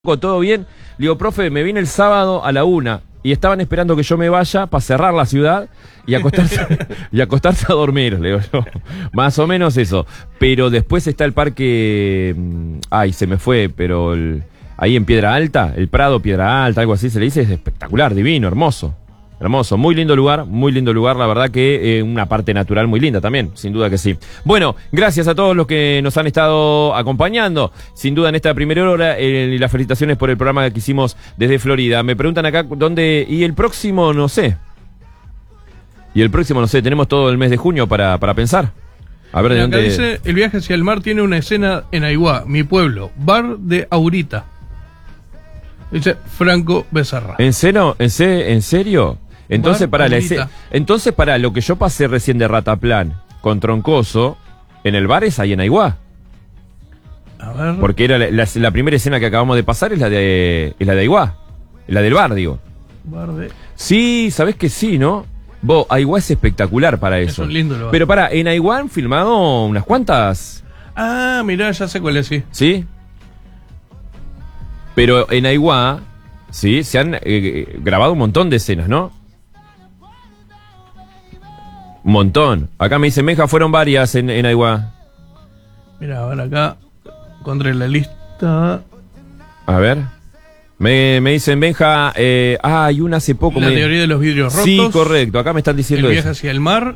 todo bien. Le digo, profe, me vine el sábado a la 1 y estaban esperando que yo me vaya para cerrar la ciudad y acostarse a dormir, le digo yo. Más o menos eso. Pero después está el parque, ay, se me fue, pero ahí en Piedra Alta, el Prado Piedra Alta, algo así se le dice, es espectacular, divino, hermoso. Hermoso, muy lindo lugar, la verdad que una parte natural muy linda también, sin duda que sí. Bueno, gracias a todos los que nos han estado acompañando, sin duda en esta primera hora, y las felicitaciones por el programa que hicimos desde Florida. Me preguntan acá dónde, y el próximo no sé, tenemos todo el mes de junio para pensar. A ver de dónde... Dice, el viaje hacia el mar tiene una escena en Aiguá, mi pueblo, bar de Aurita. Dice Franco Becerra. ¿En serio? ¿En serio? Entonces, para lo que yo pasé recién de Rataplan con Troncoso, en el bar es ahí en Aiguá. A ver. Porque era la primera escena que acabamos de pasar es la de Aiguá. La del bar, digo. Bar de... Sí, sabés que sí, ¿no? Vos, Aiguá es espectacular para eso. Es un lindo lugar. Pero en Aiguá han filmado unas cuantas. Ah, mirá, ya sé cuál es, sí. ¿Sí? Pero en Aiguá, sí, se han grabado un montón de escenas, ¿no? Un montón. Acá me dicen, Benja, fueron varias en Aiguá. Mira, ahora acá encontré la lista. A ver. Me dicen, Benja, hay una hace poco. La teoría de los vidrios rotos. Sí, correcto. Acá me están diciendo el viaje eso. hacia el mar.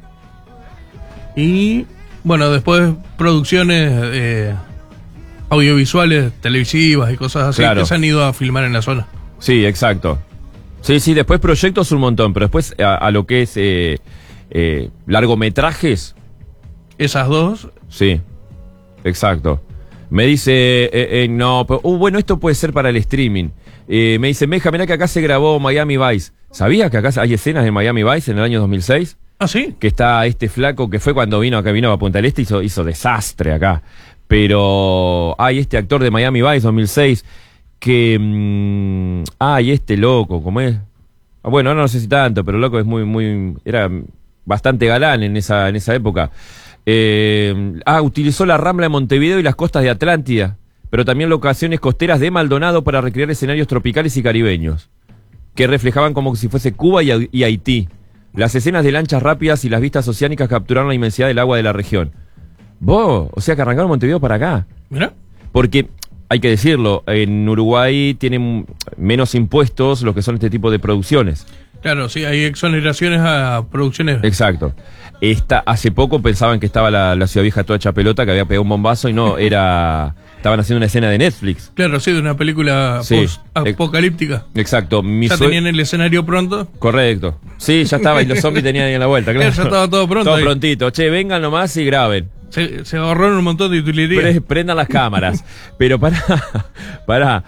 Y, bueno, después producciones audiovisuales, televisivas y cosas así, claro, que se han ido a filmar en la zona. Sí, exacto. Sí, después proyectos un montón, pero después a lo que es largometrajes. Esas dos. Sí, exacto. Me dice, no, pero, bueno, esto puede ser para el streaming. Me dice, Meja, mirá que acá se grabó Miami Vice. ¿Sabías que acá hay escenas de Miami Vice en el año 2006? ¿Ah, sí? Que está este flaco que fue cuando vino a Punta del Este, hizo desastre acá. Pero hay este actor de Miami Vice 2006 que... y este loco, ¿cómo es? Bueno, ahora no sé si tanto, pero loco es era bastante galán en esa época. Utilizó la Rambla de Montevideo y las costas de Atlántida, pero también locaciones costeras de Maldonado para recrear escenarios tropicales y caribeños, que reflejaban como si fuese Cuba y Haití. Las escenas de lanchas rápidas y las vistas oceánicas capturaron la inmensidad del agua de la región. Vos, o sea que arrancaron Montevideo para acá. ¿Mira? Porque, hay que decirlo, en Uruguay tienen menos impuestos los que son este tipo de producciones. Claro, sí, hay exoneraciones a producciones. Exacto. Hace poco pensaban que estaba la Ciudad Vieja toda hecha pelota, que había pegado un bombazo y no, estaban haciendo una escena de Netflix. Claro, sí, de una película post-apocalíptica. Exacto. ¿Ya tenían el escenario pronto? Correcto. Sí, ya estaba y los zombies tenían ahí en la vuelta, claro. Ya estaba todo pronto. Todo prontito. Che, vengan nomás y graben. Se ahorraron un montón de utilerías. Prendan las cámaras. Pero pará,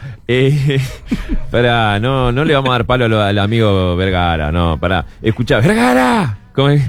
no le vamos a dar palo al amigo Vergara, no, pará. Escuchá, ¡Vergara!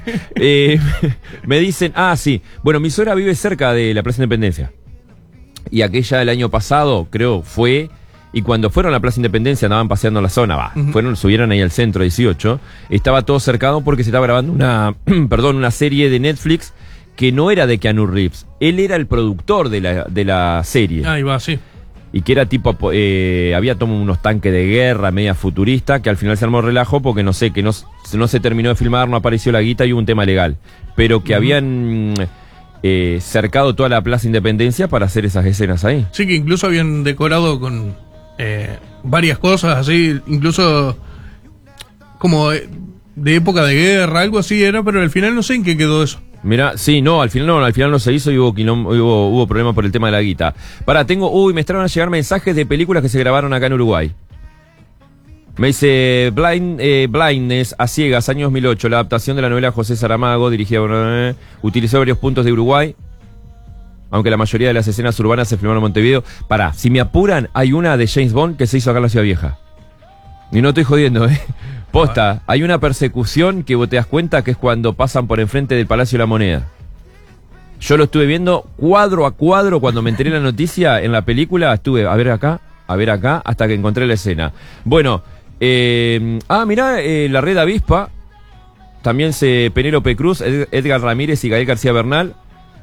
Me dicen, sí, bueno, mi suegra vive cerca de la Plaza Independencia. Y aquella del año pasado, creo, fue, y cuando fueron a la Plaza Independencia andaban paseando la zona, subieron ahí al centro 18, estaba todo cercado porque se estaba grabando una serie de Netflix que no era de Keanu Reeves, él era el productor de la serie. Ahí va, sí. Y que era tipo, había tomado unos tanques de guerra media futurista, que al final se armó relajo porque no se terminó de filmar, no apareció la guita y hubo un tema legal. Pero que habían cercado toda la Plaza Independencia para hacer esas escenas ahí. Sí, que incluso habían decorado con varias cosas así, incluso como de época de guerra, algo así era, pero al final no sé en qué quedó eso. Mirá, sí, al final no se hizo y hubo problema por el tema de la guita. Me estaban a llegar mensajes de películas que se grabaron acá en Uruguay. Me dice Blindness a ciegas, año 2008, la adaptación de la novela José Saramago, dirigida por... utilizó varios puntos de Uruguay, aunque la mayoría de las escenas urbanas se filmaron en Montevideo. Si me apuran, hay una de James Bond que se hizo acá en la Ciudad Vieja. Y no estoy jodiendo, Posta, hay una persecución que vos te das cuenta que es cuando pasan por enfrente del Palacio de la Moneda. Yo lo estuve viendo cuadro a cuadro cuando me enteré la noticia en la película. Estuve a ver acá, hasta que encontré la escena. Bueno, mirá, la Red Avispa, también Penélope Cruz, Edgar Ramírez y Gael García Bernal.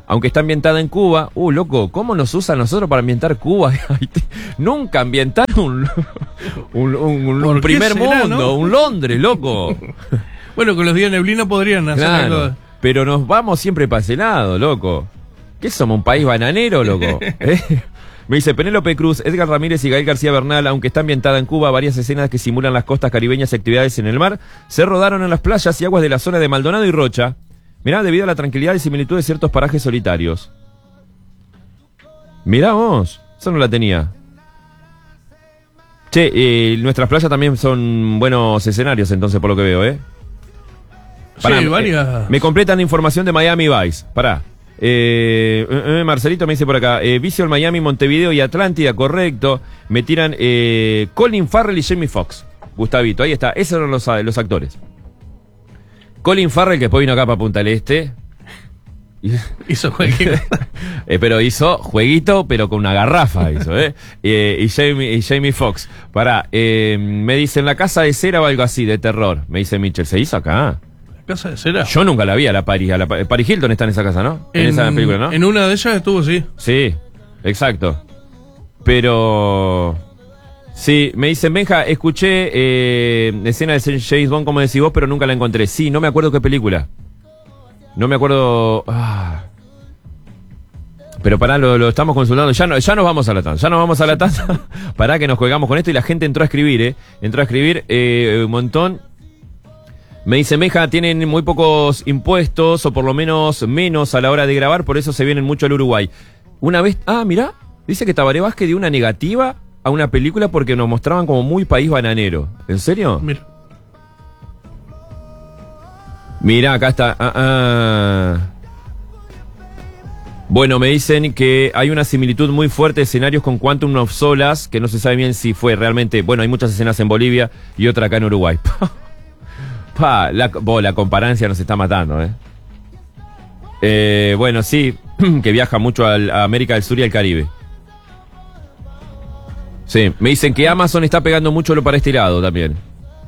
Aunque está ambientada en Cuba. Loco, ¿cómo nos usan nosotros para ambientar Cuba? Nunca ambientar un primer será, mundo, no? un Londres, loco. Bueno, con los días de neblina podrían hacer Claro, algo. pero nos vamos siempre para ese lado, loco. ¿Qué somos, un país bananero, loco? Me dice Penélope Cruz, Edgar Ramírez y Gael García Bernal, aunque está ambientada en Cuba, varias escenas que simulan las costas caribeñas y actividades en el mar, se rodaron en las playas y aguas de la zona de Maldonado y Rocha. Mirá, debido a la tranquilidad y similitud de ciertos parajes solitarios. Mirá vos, eso no la tenía. Che, nuestras playas también son buenos escenarios, entonces, por lo que veo, ¿eh? Pará, Sí, varias. me completan información de Miami Vice. Pará. Marcelito me dice por acá, Visual Miami, Montevideo y Atlántida, correcto. Me tiran Colin Farrell y Jamie Foxx. Gustavito, ahí está. Esos eran los actores. Colin Farrell, que después vino acá para Punta del Este. Hizo cualquier. Pero hizo jueguito, pero con una garrafa hizo, y Jamie Foxx. Pará, me dicen La Casa de Cera o algo así, de terror. Me dice Mitchell, ¿se hizo acá? ¿Casa de cera? Yo nunca la vi a la Paris. Paris Hilton está en esa casa, ¿no? En esa película, ¿no? En una de ellas estuvo, sí. Sí, exacto. Pero... Sí, me dicen, Benja, escuché escena de James Bond, como decís vos, pero nunca la encontré. Sí, no me acuerdo qué película. No me acuerdo... Pero pará, lo estamos consultando. Ya nos vamos a la tanda. Ya nos vamos a la tanda. Pará que nos colgamos con esto y la gente entró a escribir, Entró a escribir un montón. Me dicen, Meja, tienen muy pocos impuestos, o por lo menos a la hora de grabar, por eso se vienen mucho al Uruguay. Una vez, mirá, dice que Tabaré Vázquez dio una negativa a una película porque nos mostraban como muy país bananero. ¿En serio? Mira. Mirá, acá está. Bueno, me dicen que hay una similitud muy fuerte de escenarios con Quantum of Solace, que no se sabe bien si fue realmente... Bueno, hay muchas escenas en Bolivia y otra acá en Uruguay. La comparancia nos está matando, bueno, sí, que viaja mucho a América del Sur y al Caribe. Sí, me dicen que Amazon está pegando mucho lo para este lado también.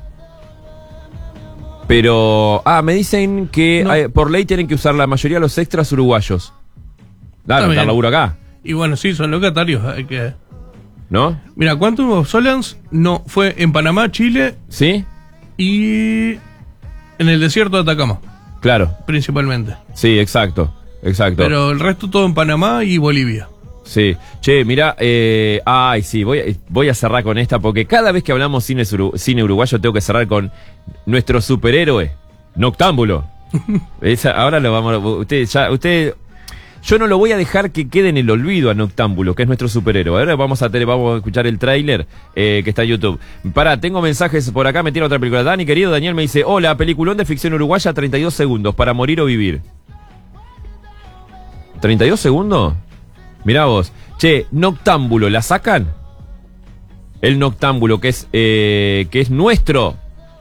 Pero, me dicen que No. por ley tienen que usar la mayoría de los extras uruguayos. Claro, está laburo acá, Y bueno, sí, son locatarios. Hay que... ¿no? Mira, Quantum of Solace no fue en Panamá, Chile ¿Sí? y en el desierto de Atacama, Claro, principalmente. sí, exacto. Pero el resto todo en Panamá y Bolivia. Sí, che, mirá, sí, voy a cerrar con esta porque cada vez que hablamos cine uruguayo tengo que cerrar con nuestro superhéroe, Noctámbulo. Ahora lo vamos usted, yo no lo voy a dejar que quede en el olvido a Noctámbulo, que es nuestro superhéroe. Ahora vamos a escuchar el tráiler que está en YouTube. Tengo mensajes por acá, me tira otra película. Dani, querido Daniel, me dice, hola, peliculón de ficción uruguaya, 32 segundos, para morir o vivir. ¿32 segundos? Mirá vos. Che, Noctámbulo, ¿la sacan? El Noctámbulo, que es nuestro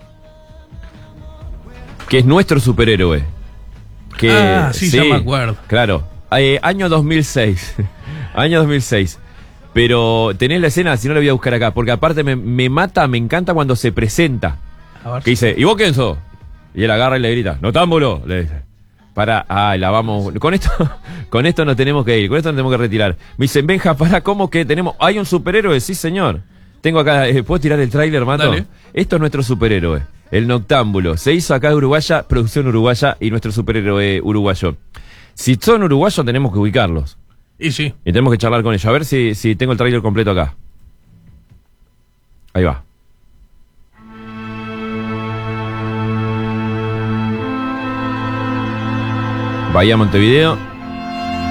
superhéroe. Sí, ya me acuerdo. Claro. Año 2006. Año 2006. Pero tenés la escena, si no la voy a buscar acá, porque aparte me encanta cuando se presenta. A ver. Que dice, ¿y vos quién sos? Y él agarra y le grita, Noctámbulo, le dice. La vamos. Con esto nos tenemos que ir, con esto nos tenemos que retirar. Me dicen, Benja, ¿cómo que tenemos? ¿Hay un superhéroe? Sí, señor. Tengo acá, ¿puedo tirar el tráiler, Mato? Dale. Esto es nuestro superhéroe, el Noctámbulo. Se hizo acá de Uruguaya, producción uruguaya y nuestro superhéroe uruguayo. Si son uruguayos tenemos que ubicarlos. Y sí. Y tenemos que charlar con ellos. A ver si tengo el tráiler completo acá. Ahí va. Bahía Montevideo.